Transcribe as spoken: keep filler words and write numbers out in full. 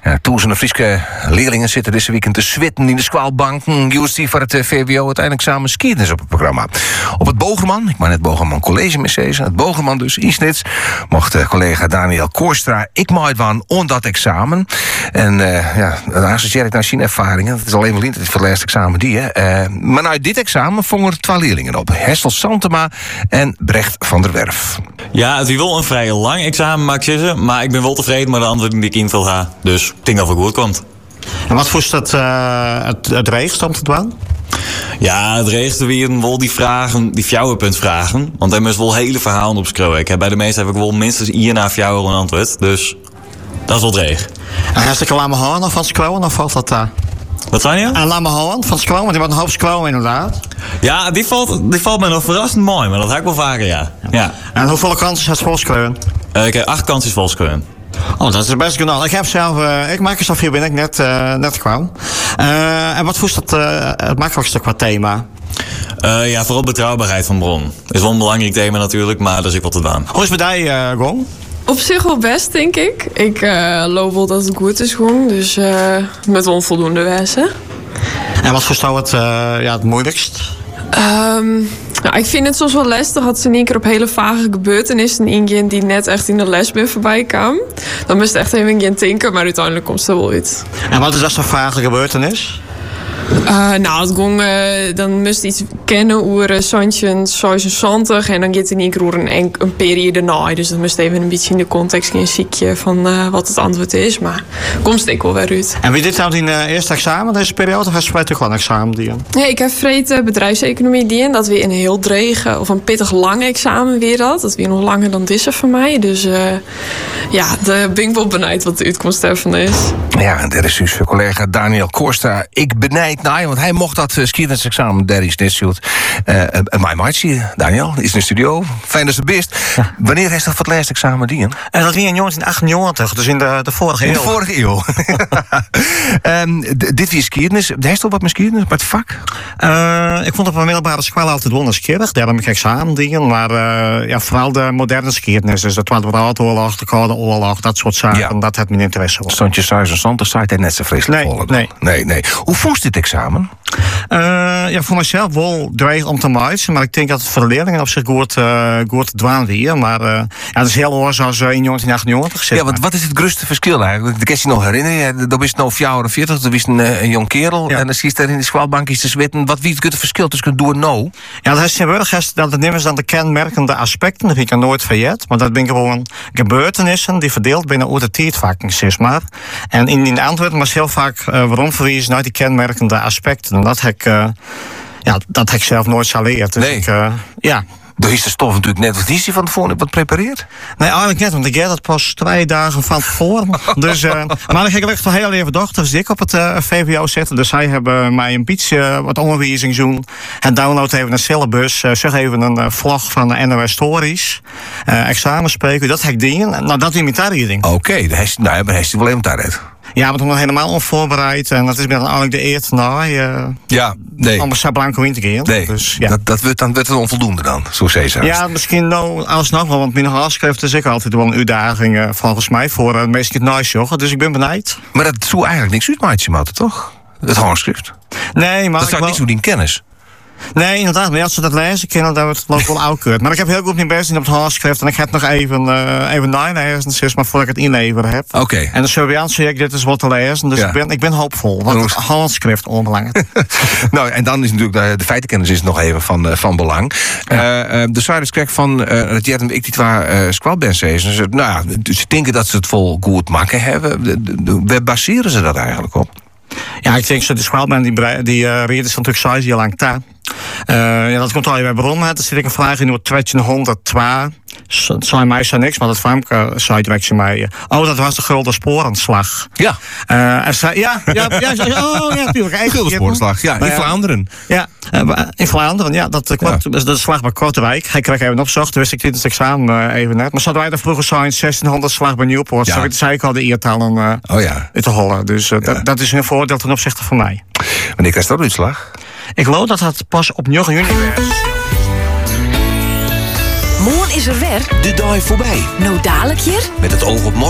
Ja, duizenden Friese leerlingen zitten deze weekend te zwitten in de squalbanken. Juist die voor het V W O uiteindelijk samen skiën op het programma. Op het Bogerman, ik maar net Bogerman College Messezen, het Bogerman dus, Isnits, mocht uh, collega Daniel Koorstra, ik maak van on dat examen. En uh, ja, dan associeer ik naar zijn ervaringen. Het is alleen wel in, het is voor het laatste examen die, hè. Uh, maar na dit examen vongen er twee leerlingen op. Hessel Santema en Brecht van der Werf. Ja, het is wel een vrij lang examen, mag ik zeggen. Maar ik ben wel tevreden met de antwoorden die ik invul ha. Dus ik denk dat het goed komt. En wat vond het, uh, het, het regenstand het wel? Ja, het regende weer wel die vragen, die fjouwerpunt vragen. Want daar is wel hele verhalen op schreeuwen. Ik heb bij de meeste heb ik wel minstens hier na fjouwer een antwoord. Dus dat is wel dreig. En heeft ik een lame haan of van schreeuwen of valt dat daar? Wat zijn je? Een lame haan van schreeuwen, want die wordt een hoop schreeuwen inderdaad. Ja, die valt, die valt me nog verrassend mooi, maar dat heb ik wel vaker, ja. ja. En hoeveel kansen heeft volschreeuwen? Uh, ik heb acht kansen volschreeuwen. Oh, dat is best genoeg. Ik heb zelf, uh, ik maak er zelf hier ben ik net, uh, net kwam. Uh, en wat voest dat uh, het makkelijkste qua thema? Uh, ja, vooral betrouwbaarheid van bron. Is wel een belangrijk thema natuurlijk, maar daar is ik wat te aan. Hoe is het bij jou, uh, Gong? Op zich wel best, denk ik. Ik uh, geloof wel dat het goed is gewoon, dus uh, met onvoldoende wezen. En wat voest jou het, uh, ja, het moeilijkst? Um, nou, ik vind het soms wel lastig dat ze in één keer op hele vage gebeurtenissen ingaan die net echt in de les ben voorbij kwam. Dan moest echt even gaan denken, maar uiteindelijk komt ze er wel uit. En wat is dat zo'n vage gebeurtenis? Uh, nou, het ging, uh, dan moest iets kennen over Santje zesenzeventig en dan gaat het in één keer over een, een periode na. Dus dat moest even een beetje in de context gaan ziekje van uh, wat het antwoord is. Maar komt ik wel weer uit. En wie dit nou in uh, eerste examen deze periode? Of heeft je toch wel een examen die? Nee, ik heb vrede bedrijfseconomie die dat weer een heel dreige of een pittig lang examen weer had. Dat weer nog langer dan deze voor mij. Dus uh, ja, daar ben ik wel benieuwd wat de uitkomst ervan is. Ja, en daar is dus voor collega Daniel Koorstra. Ik benijd naar, want hij mocht dat uh, skiërsexamen daar is net zoet. Uh, uh, mijn maatje, Daniel, is in de studio. Fijn dat ze best. Ja. Wanneer is dat voor het laatste examen die? En dat ging in negentien achtennegentig, dus in de, de vorige eeuw. In de vorige eeuw. um, d- dit weer skiërnis. Heeft al wat met skiërnis, met het vak? Uh, ik vond op mijn middelbare school altijd wel een skierig. Daar heb ik examen dingen, maar uh, ja, vooral de moderne skiërnis. Dus de Tweede Wereldoorlog, de Koude Oorlog, dat soort zaken. Ja. Dat heeft mijn interesse wel. Stond je zesenzeventig, zei hij net zo vreselijk nee, vol. Nee. nee, nee. Hoe vond je dit examen? Uh, ja, voor mezelf wel dreig om te maken, maar ik denk dat het voor de leerlingen op zich goed, uh, goed te dwaan weer. Maar uh, ja, het is heel hoor zoals in negentien achtennegentig. Zeg ja, wat, wat is het grootste verschil eigenlijk? Ik kan je nog herinneren, dat is nou vijfenveertig, dat is een, een jong kerel. Ja. En dan zie je daar in de schwalbankjes te zwitten. Wat wie is het verschil tussen doen nou? Ja, dat is tegenwoordig dat het nemen dan de kenmerkende aspecten, dat heb ik er nooit verjet. Maar dat ben gewoon gebeurtenissen die verdeeld binnen uit de tijdvakken, zeg maar. En in die antwoorden was heel vaak uh, waarom verwijzen naar die kenmerkende aspecten. En dat heb ik, uh, ja, dat heb ik zelf nooit geleerd. Dus nee. ik, uh, ja. Door is de stof natuurlijk net wat is die van tevoren wat prepareerd? Nee, eigenlijk net, want ik heb dat pas twee dagen van tevoren. dus, uh, maar ik heb echt al heel even dochters dik op het uh, V W O zitten. Dus zij hebben mij een beetje uh, wat onderwijzing doen. En download even een syllabus. Uh, zeg even een uh, vlog van de N O S Stories. Uh, examenspreken, dat heb ik dingen. Nou, dat is mijn targeting. Oké, okay, nou ja, maar hij is wel even daaruit. Ja, maar toen nog helemaal onvoorbereid. En dat is dan eigenlijk de eer na. Uh, ja, nee. Om een blanco in te gaan. Nee, dus, ja. dat, dat wordt dan werd het onvoldoende dan, zo zei ze. Ja, misschien nou alsnog wel. Want mijn handschrift is ik altijd wel een uitdaging uh, volgens mij voor uh, meestal het naaijochen. Dus ik ben benieuwd. Maar dat zou eigenlijk niks uitmaken, Maarten, toch? Het handschrift. Nee, maar dat zou wel... niet zo die kennis. Nee, inderdaad. Maar als ze dat lezen kennen, dan wordt het wel oudkeurd. Maar ik heb heel goed mijn best in op het handschrift. En ik heb nog even, uh, even nalezen, zeg maar, voordat ik het inleveren heb. Oké. Okay. En de Surveillance zie ik dit is wat te lezen. Dus ja. ik, ben, ik ben hoopvol. Want het handschrift onbelangrijk. Nou, en dan is natuurlijk de, de feitenkennis is nog even van, uh, van belang. Ja. Uh, uh, de Zuiders krijgt van uh, dat jij ik die twee uh, squadbands. Nou ja, ze denken dat ze het vol goed maken hebben. Waar baseren ze dat eigenlijk op? Ja, ik denk dat de squadband die, die uh, reed is natuurlijk zes jaar lang ta. Uh, ja, dat komt al bij bron. Dan zit ik een vraag in door tweehonderdtwee. Het zijn mij zo niks, maar dat Famke zei direct mij. Oh, dat was de Gulden Sporenslag. Ja. Uh, en zei, ja, ja, ja, oh ja, natuurlijk. Gulden Sporenslag, ja, in uh, Vlaanderen. Ja, uh, in Vlaanderen, ja. Dat, uh, ja. dat is de slag bij Kortewijk. Hij kreeg even opzocht, wist ik dit het examen uh, even net. Maar zouden wij er vroeger zijn, zestienhonderd slag bij Nieuwpoort. Ja. Zo zei ik al de eertalen uh, oh, ja. uit te hollen. Dus uh, ja. dat, dat is een voordeel ten opzichte van mij. Wanneer krijg je dat uitslag? Ik geloof dat het pas op negen juni was. Morgen is er weer. De dag voorbij. Nou dadelijk hier. Met het oog op morgen.